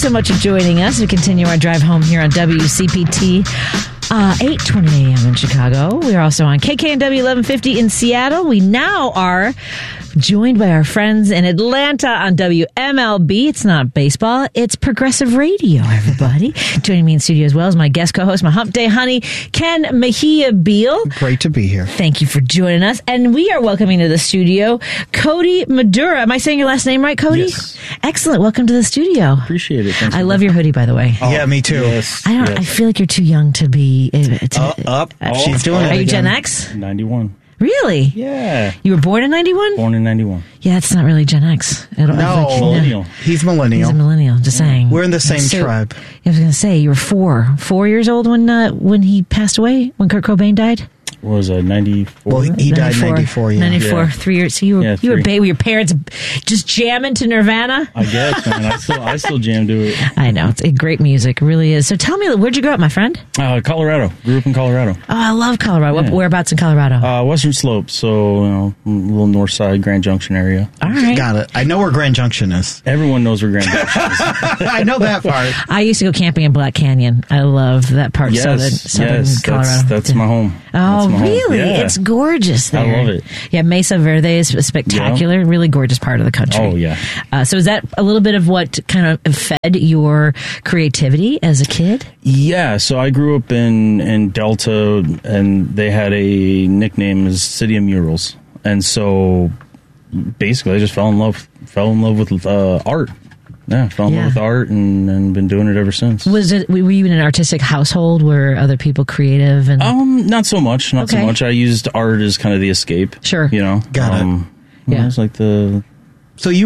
so much for joining us. We continue our drive home here on WCPT. 8:20 a.m. in Chicago. We are also on KKNW 1150 in Seattle. We now are joined by our friends in Atlanta on WMLB. It's not baseball, it's progressive radio, everybody. Joining me in studio as well as my guest co-host, my Hump Day honey, Ken Mejia Beal. Great to be here. Thank you for joining us. And we are welcoming to the studio Cody Madura. Am I saying your last name right, Cody? Yes. Excellent. Welcome to the studio. Appreciate it. Thanks. I love your hoodie, by the way. Yeah, me too. Yes, I feel like you're too young to be... She's doing it Are you again. Gen X? 91. Really? Yeah. You were born in 91? Born in 91. Yeah, it's not really Gen X. I don't No. Millennial. He's millennial. He's a millennial, just saying. We're in the same So, tribe. I was going to say, you were 4 years old when he passed away, when Kurt Cobain died? What was I, 94? Well, he died in 94, yeah. 94, Yeah. 3 years. So you were a 3. baby. Were your parents just jamming to Nirvana? I guess, man. I still jam to it. I know. It's great music. It really is. So tell me, where'd you grow up, my friend? Colorado. Grew up in Colorado. Oh, I love Colorado. Yeah. Whereabouts in Colorado? Western Slopes, so, a little north side, Grand Junction area. All right. Got it. I know where Grand Junction is. Everyone knows where Grand Junction is. I know that part. I used to go camping in Black Canyon. I love that part, southern Colorado. That's my home. Oh, That's my home. really? Yeah. It's gorgeous there. I love it. Yeah, Mesa Verde is spectacular. Yeah. Really gorgeous part of the country. Oh, yeah. So is that a little bit of what kind of fed your creativity as a kid? Yeah, so I grew up in Delta, and they had a nickname as City of Murals. And so basically I just fell in love with art. Yeah, fell in love with art and been doing it ever since. Were you in an artistic household? Were other people creative? And Not so much. Not so much. I used art as kind of the escape. Sure. You know? Got it. Yeah. It's like the... So you